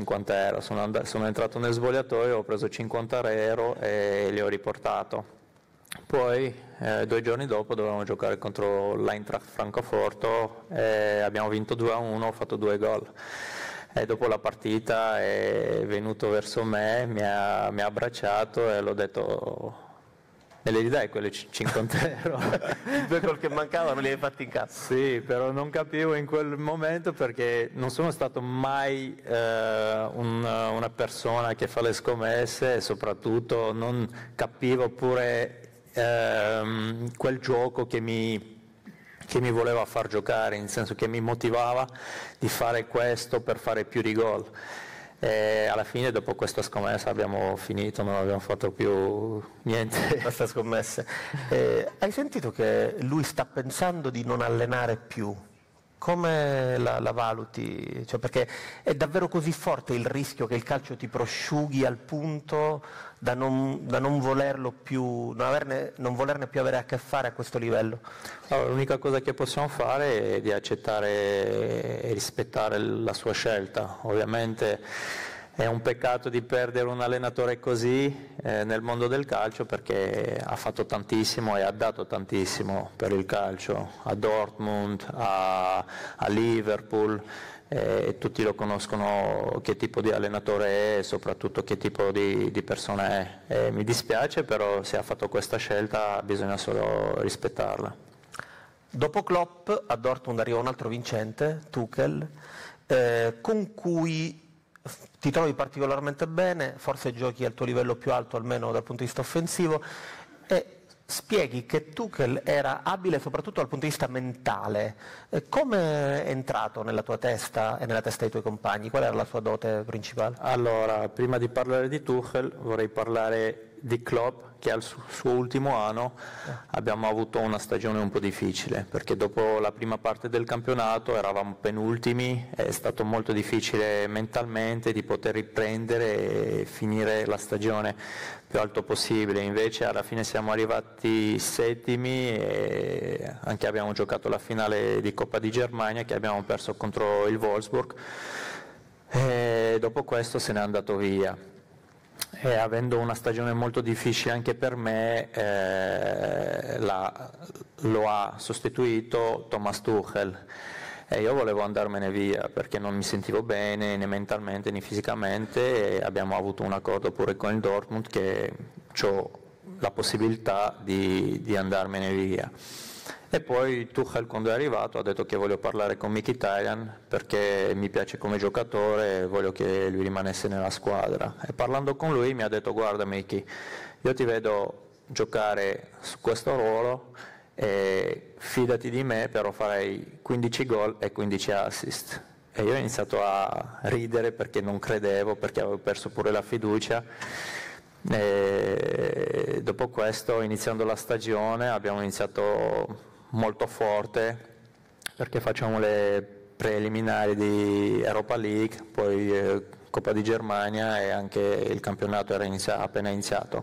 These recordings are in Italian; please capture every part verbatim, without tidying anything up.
cinquanta euro, sono, and- sono entrato nel svogliatoio, ho preso cinquanta euro e li ho riportato. Poi eh, due giorni dopo dovevamo giocare contro l'Eintracht Francoforte e abbiamo vinto due a uno, ho fatto due gol. E dopo la partita è venuto verso me, mi ha, mi ha abbracciato e l'ho detto: me li ridai quelle cinquanta euro? Due gol che mancavano li hai fatti in casa. Sì, però non capivo in quel momento perché non sono stato mai eh, un, una persona che fa le scommesse e soprattutto non capivo pure ehm, quel gioco che mi, che mi voleva far giocare, nel senso che mi motivava di fare questo per fare più di gol. E alla fine dopo questa scommessa abbiamo finito, non abbiamo fatto più niente. Queste scommesse. Eh, hai sentito che lui sta pensando di non allenare più? Come la, la valuti? Cioè, perché è davvero così forte il rischio che il calcio ti prosciughi al punto da non, da non volerlo più, non, averne, non volerne più avere a che fare a questo livello? Allora, l'unica cosa che possiamo fare è di accettare e rispettare la sua scelta. Ovviamente è un peccato di perdere un allenatore così eh, nel mondo del calcio, perché ha fatto tantissimo e ha dato tantissimo per il calcio, a Dortmund, a, a Liverpool, eh, tutti lo conoscono che tipo di allenatore è e soprattutto che tipo di, di persona è. E mi dispiace, però se ha fatto questa scelta bisogna solo rispettarla. Dopo Klopp a Dortmund arriva un altro vincente, Tuchel, eh, con cui ti trovi particolarmente bene, forse giochi al tuo livello più alto almeno dal punto di vista offensivo, e spieghi che Tuchel era abile soprattutto dal punto di vista mentale. Eh, come è entrato nella tua testa e nella testa dei tuoi compagni? Qual era la sua dote principale? Allora, prima di parlare di Tuchel vorrei parlare di Klopp, che al suo ultimo anno abbiamo avuto una stagione un po' difficile, perché dopo la prima parte del campionato eravamo penultimi, è stato molto difficile mentalmente di poter riprendere e finire la stagione più alto possibile. Invece alla fine siamo arrivati settimi e anche abbiamo giocato la finale di Coppa di Germania che abbiamo perso contro il Wolfsburg, e dopo questo se n'è andato via. E avendo una stagione molto difficile anche per me, eh, la, lo ha sostituito Thomas Tuchel e io volevo andarmene via perché non mi sentivo bene né mentalmente né fisicamente, e abbiamo avuto un accordo pure con il Dortmund che ho la possibilità di, di andarmene via. E poi Tuchel, quando è arrivato, ha detto che voglio parlare con Mkhitaryan perché mi piace come giocatore e voglio che lui rimanesse nella squadra. E parlando con lui mi ha detto: guarda Miki, io ti vedo giocare su questo ruolo e fidati di me, però farei quindici gol e quindici assist. E io ho iniziato a ridere perché non credevo, perché avevo perso pure la fiducia. E dopo questo, iniziando la stagione, abbiamo iniziato molto forte perché facciamo le preliminari di Europa League, poi eh, Coppa di Germania e anche il campionato era inizia- appena iniziato.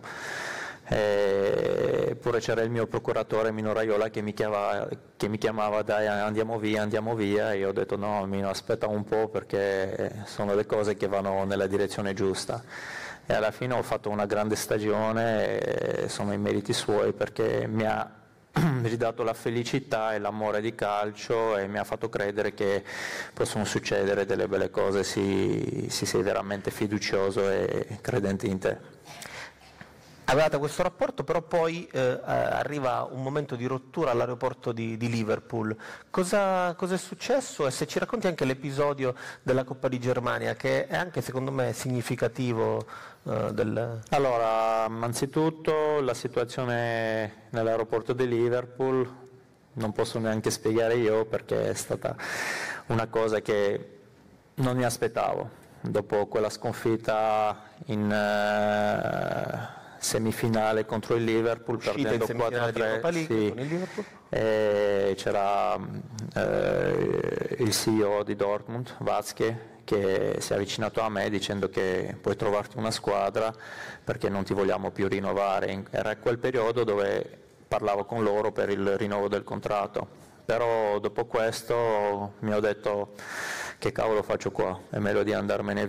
Eppure c'era il mio procuratore Mino Raiola che mi chiamava, che mi chiamava dai andiamo via, andiamo via, e io ho detto no Mino, aspetta un po' perché sono le cose che vanno nella direzione giusta. E alla fine ho fatto una grande stagione e sono i meriti suoi perché mi ha ridato la felicità e l'amore di calcio e mi ha fatto credere che possono succedere delle belle cose se si sei veramente fiducioso e credente in te. Avevate questo rapporto, però poi eh, arriva un momento di rottura all'aeroporto di, di Liverpool. Cosa, cosa è successo? E se ci racconti anche l'episodio della Coppa di Germania, che è anche secondo me significativo eh, del... Allora, anzitutto la situazione nell'aeroporto di Liverpool non posso neanche spiegare io perché è stata una cosa che non mi aspettavo. Dopo quella sconfitta in... Uh, semifinale contro il Liverpool, perdendo quattro a tre, sì, con il Liverpool. E c'era eh, il C E O di Dortmund, Watzke, che si è avvicinato a me dicendo che puoi trovarti una squadra perché non ti vogliamo più rinnovare. Era quel periodo dove parlavo con loro per il rinnovo del contratto, però dopo questo mi ho detto che cavolo faccio qua, è meglio di andarmene